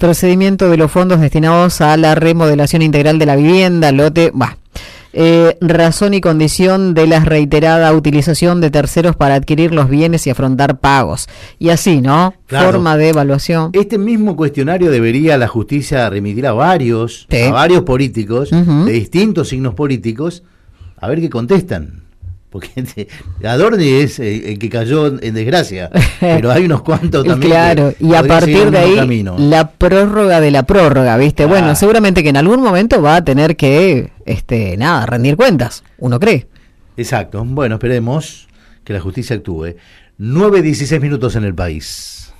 procedimiento de los fondos destinados a la remodelación integral de la vivienda, lote, razón y condición de la reiterada utilización de terceros para adquirir los bienes y afrontar pagos. Y así, ¿no? Claro. Forma de evaluación. Este mismo cuestionario debería la justicia remitir a varios políticos de distintos signos políticos, a ver qué contestan. Porque Adorni es el que cayó en desgracia, pero hay unos cuantos también. Claro, y a partir de ahí, la prórroga de la prórroga, ¿viste? Bueno, seguramente que en algún momento va a tener que, rendir cuentas, uno cree. Exacto, bueno, esperemos que la justicia actúe. 9:16 en el país.